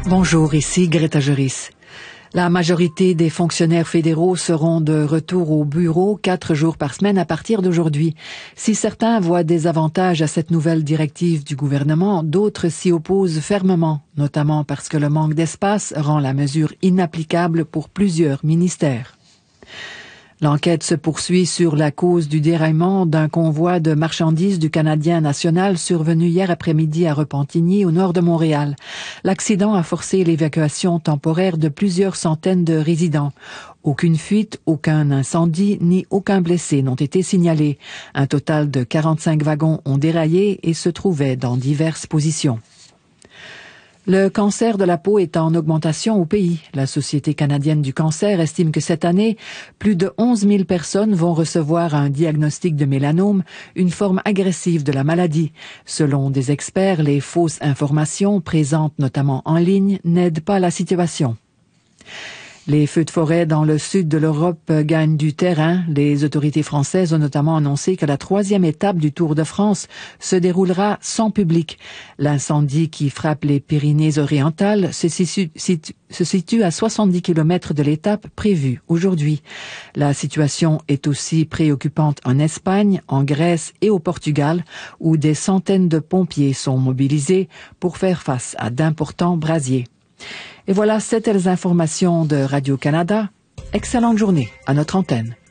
Bonjour, ici Greta Juris. La majorité des fonctionnaires fédéraux seront de retour au bureau 4 jours par semaine à partir d'aujourd'hui. Si certains voient des avantages à cette nouvelle directive du gouvernement, d'autres s'y opposent fermement, notamment parce que le manque d'espace rend la mesure inapplicable pour plusieurs ministères. L'enquête se poursuit sur la cause du déraillement d'un convoi de marchandises du Canadien National survenu hier après-midi à Repentigny, au nord de Montréal. L'accident a forcé l'évacuation temporaire de plusieurs centaines de résidents. Aucune fuite, aucun incendie, ni aucun blessé n'ont été signalés. Un total de 45 wagons ont déraillé et se trouvaient dans diverses positions. Le cancer de la peau est en augmentation au pays. La Société canadienne du cancer estime que cette année, plus de 11 000 personnes vont recevoir un diagnostic de mélanome, une forme agressive de la maladie. Selon des experts, les fausses informations, présentes notamment en ligne, n'aident pas la situation. Les feux de forêt dans le sud de l'Europe gagnent du terrain. Les autorités françaises ont notamment annoncé que la 3e étape du Tour de France se déroulera sans public. L'incendie qui frappe les Pyrénées-Orientales se situe à 70 km de l'étape prévue aujourd'hui. La situation est aussi préoccupante en Espagne, en Grèce et au Portugal, où des centaines de pompiers sont mobilisés pour faire face à d'importants brasiers. Et voilà, c'était les informations de Radio-Canada. Excellente journée à notre antenne.